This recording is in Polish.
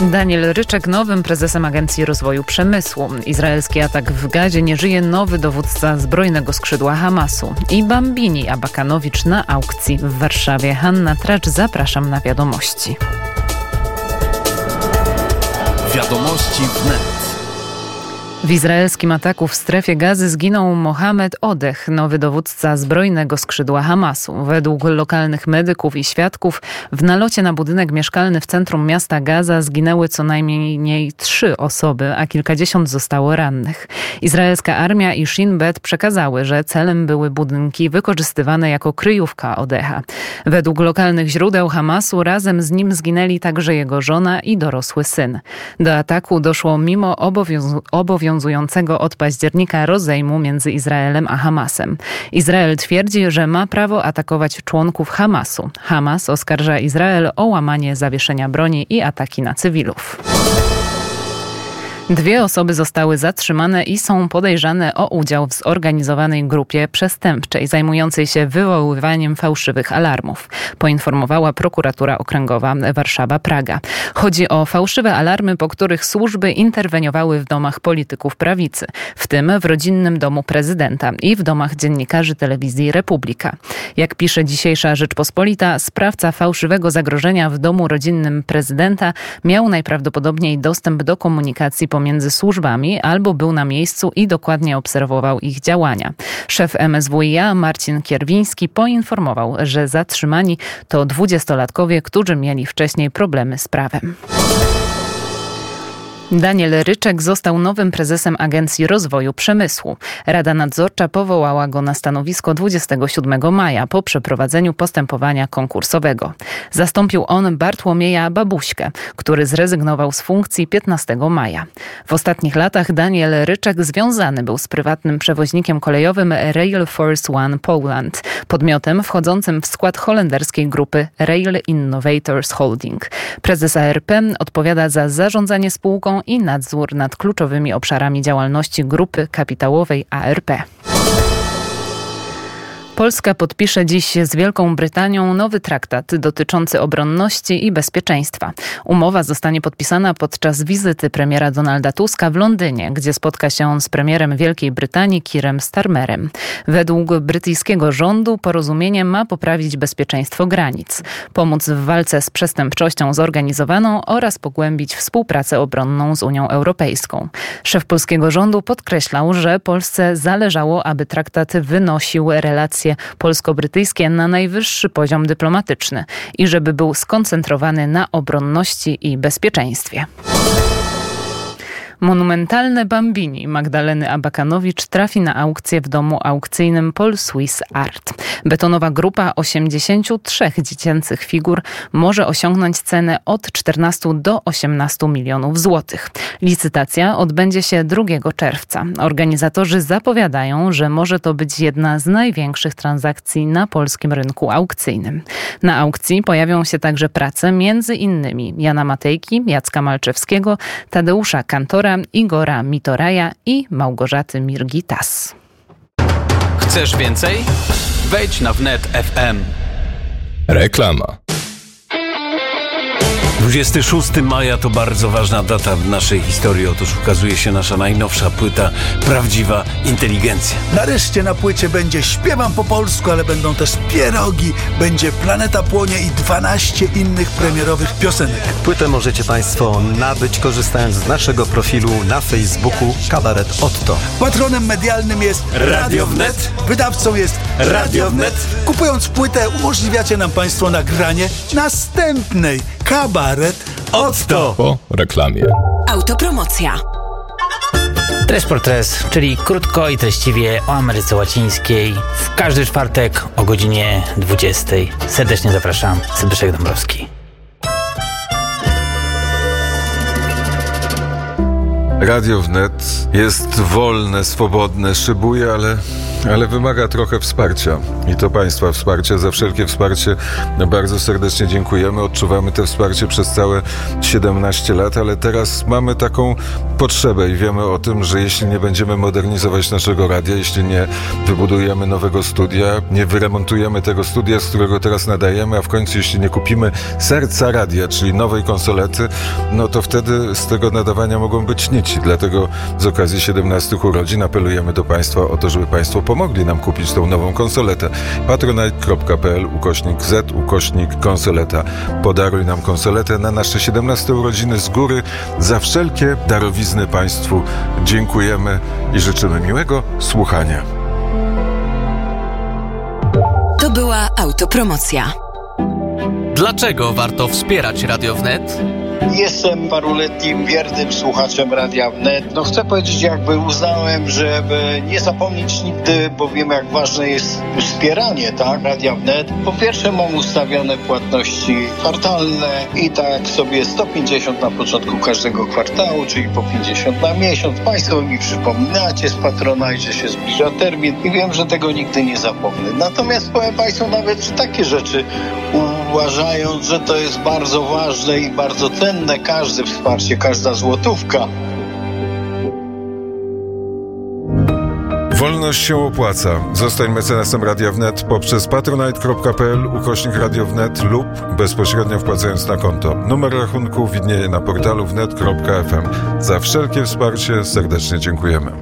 Daniel Ryczek nowym prezesem Agencji Rozwoju Przemysłu. Izraelski atak w Gazie nie żyje nowy dowódca zbrojnego skrzydła Hamasu. I Bambini Abakanowicz na aukcji w Warszawie. Hanna Tracz, zapraszam na wiadomości. Wiadomości wnet. W izraelskim ataku w strefie Gazy zginął Mohamed Odeh, nowy dowódca zbrojnego skrzydła Hamasu. Według lokalnych medyków i świadków w nalocie na budynek mieszkalny w centrum miasta Gaza zginęły co najmniej 3 osoby, a kilkadziesiąt zostało rannych. Izraelska armia i Shin Bet przekazały, że celem były budynki wykorzystywane jako kryjówka Odeha. Według lokalnych źródeł Hamasu razem z nim zginęli także jego żona i dorosły syn. Do ataku doszło mimo obowiązującego od października rozejmu między Izraelem a Hamasem. Izrael twierdzi, że ma prawo atakować członków Hamasu. Hamas oskarża Izrael o łamanie zawieszenia broni i ataki na cywilów. 2 osoby zostały zatrzymane i są podejrzane o udział w zorganizowanej grupie przestępczej zajmującej się wywoływaniem fałszywych alarmów, poinformowała prokuratura okręgowa Warszawa-Praga. Chodzi o fałszywe alarmy, po których służby interweniowały w domach polityków prawicy, w tym w rodzinnym domu prezydenta i w domach dziennikarzy telewizji Republika. Jak pisze dzisiejsza Rzeczpospolita, sprawca fałszywego zagrożenia w domu rodzinnym prezydenta miał najprawdopodobniej dostęp do komunikacji pomiędzy służbami albo był na miejscu i dokładnie obserwował ich działania. Szef MSWiA Marcin Kierwiński poinformował, że zatrzymani to 20-latkowie, którzy mieli wcześniej problemy z prawem. Daniel Ryczek został nowym prezesem Agencji Rozwoju Przemysłu. Rada Nadzorcza powołała go na stanowisko 27 maja po przeprowadzeniu postępowania konkursowego. Zastąpił on Bartłomieja Babuśkę, który zrezygnował z funkcji 15 maja. W ostatnich latach Daniel Ryczek związany był z prywatnym przewoźnikiem kolejowym Rail Force One Poland, podmiotem wchodzącym w skład holenderskiej grupy Rail Innovators Holding. Prezes ARP odpowiada za zarządzanie spółką i nadzór nad kluczowymi obszarami działalności grupy kapitałowej ARP. Polska podpisze dziś z Wielką Brytanią nowy traktat dotyczący obronności i bezpieczeństwa. Umowa zostanie podpisana podczas wizyty premiera Donalda Tuska w Londynie, gdzie spotka się on z premierem Wielkiej Brytanii Keirem Starmerem. Według brytyjskiego rządu porozumienie ma poprawić bezpieczeństwo granic, pomóc w walce z przestępczością zorganizowaną oraz pogłębić współpracę obronną z Unią Europejską. Szef polskiego rządu podkreślał, że Polsce zależało, aby traktat wynosił relacje polsko-brytyjskie na najwyższy poziom dyplomatyczny i żeby był skoncentrowany na obronności i bezpieczeństwie. Monumentalne Bambini Magdaleny Abakanowicz trafi na aukcję w domu aukcyjnym Paul Swiss Art. Betonowa grupa 83 dziecięcych figur może osiągnąć cenę od 14 do 18 milionów złotych. Licytacja odbędzie się 2 czerwca. Organizatorzy zapowiadają, że może to być jedna z największych transakcji na polskim rynku aukcyjnym. Na aukcji pojawią się także prace m.in. Jana Matejki, Jacka Malczewskiego, Tadeusza Kantora, Igora Mitoraja i Małgorzaty Mirgitas. Chcesz więcej? Wejdź na wnet FM. Reklama. 26 maja to bardzo ważna data w naszej historii. Otóż ukazuje się nasza najnowsza płyta Prawdziwa Inteligencja. Nareszcie na płycie będzie Śpiewam po polsku, ale będą też pierogi, będzie Planeta Płonie i 12 innych premierowych piosenek. Płytę możecie Państwo nabyć korzystając z naszego profilu na Facebooku Kabaret Otto. Patronem medialnym jest Radio Wnet. Wydawcą jest Radio Wnet. Kupując płytę umożliwiacie nam Państwo nagranie następnej Kabaret Otto. Po reklamie. Autopromocja. Tres por Tres, czyli krótko i treściwie o Ameryce Łacińskiej. W każdy czwartek o godzinie 20. Serdecznie zapraszam. Zbyszek Dąbrowski. Radio Wnet jest wolne, swobodne, szybuje, ale ale wymaga trochę wsparcia i to Państwa wsparcia. Za wszelkie wsparcie bardzo serdecznie dziękujemy. Odczuwamy to wsparcie przez całe 17 lat, ale teraz mamy taką potrzebę i wiemy o tym, że jeśli nie będziemy modernizować naszego radia, jeśli nie wybudujemy nowego studia, nie wyremontujemy tego studia, z którego teraz nadajemy, a w końcu jeśli nie kupimy serca radia, czyli nowej konsolety, no to wtedy z tego nadawania mogą być nici. Dlatego z okazji 17 urodzin apelujemy do Państwa o to, żeby Państwo pomogli nam kupić tą nową konsoletę. patronite.pl/z/konsoleta. Podaruj nam konsoletę na nasze 17 urodziny z góry. Za wszelkie darowizny Państwu dziękujemy i życzymy miłego słuchania. To była autopromocja. Dlaczego warto wspierać Radio Wnet? Jestem paruletnim wiernym słuchaczem Radia Wnet. Chcę powiedzieć, uznałem, żeby nie zapomnieć nigdy, bo wiem, jak ważne jest wspieranie, Radia Wnet. Po pierwsze, mam ustawione płatności kwartalne i tak sobie 150 na początku każdego kwartału, czyli po 50 na miesiąc. Państwo mi przypominacie z Patronite, że się zbliża termin i wiem, że tego nigdy nie zapomnę. Natomiast powiem Państwu nawet, że takie rzeczy, uważając, że to jest bardzo ważne i bardzo cenne, każde wsparcie, każda złotówka. Wolność się opłaca. Zostań mecenasem Radia Wnet poprzez patronite.pl/Radio Wnet lub bezpośrednio wpłacając na konto. Numer rachunku widnieje na portalu wnet.fm. Za wszelkie wsparcie serdecznie dziękujemy.